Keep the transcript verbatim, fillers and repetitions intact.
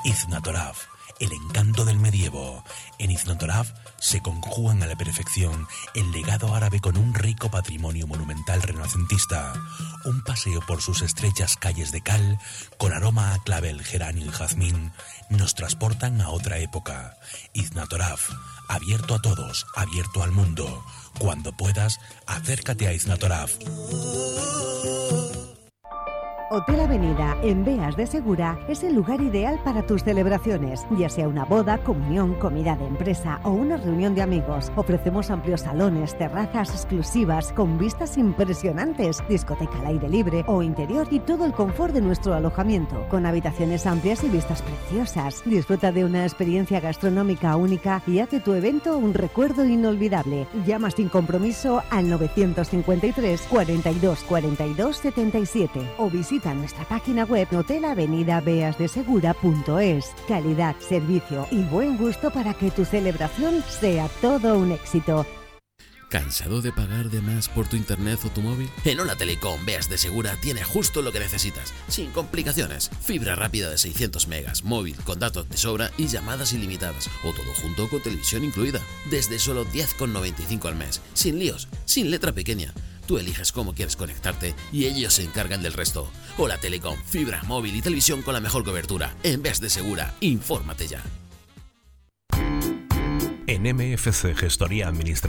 Iznatoraf, el encanto del medievo. En Iznatoraf se conjugan a la perfección el legado árabe con un rico patrimonio monumental renacentista. Un paseo por sus estrechas calles de cal, con aroma a clavel, geranio y jazmín, nos transportan a otra época. Iznatoraf, abierto a todos, abierto al mundo. Cuando puedas, acércate a Iznatoraf. Hotel Avenida, en Beas de Segura, es el lugar ideal para tus celebraciones, ya sea una boda, comunión, comida de empresa o una reunión de amigos. Ofrecemos amplios salones, terrazas exclusivas con vistas impresionantes, discoteca al aire libre o interior y todo el confort de nuestro alojamiento, con habitaciones amplias y vistas preciosas. Disfruta de una experiencia gastronómica única y haz de tu evento un recuerdo inolvidable. Llama sin compromiso al novecientos cincuenta y tres, cuarenta y dos, cuarenta y dos, setenta y siete o visita nuestra página web hotel avenida beas de segura punto es. Calidad, servicio y buen gusto para que tu celebración sea todo un éxito. ¿Cansado de pagar de más por tu internet o tu móvil? En Hola Telecom Beas de Segura tiene justo lo que necesitas, sin complicaciones. Fibra rápida de seiscientos megas, móvil con datos de sobra y llamadas ilimitadas, o todo junto con televisión incluida, desde solo diez con noventa y cinco al mes, sin líos, sin letra pequeña. Tú eliges cómo quieres conectarte y ellos se encargan del resto. Hola Telecom, fibra, móvil y televisión con la mejor cobertura. En Beas de Segura, infórmate ya. En M F C Gestoría Administrativa